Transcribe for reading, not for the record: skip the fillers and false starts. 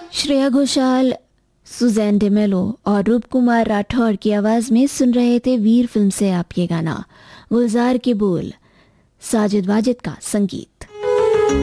Shreya Ghoshal, Suzanne D'Mello और रूप कुमार राठौर की आवाज में सुन रहे थे वीर फिल्म से आप ये गाना। गुलजार के बोल, साजिद वाजिद का संगीत।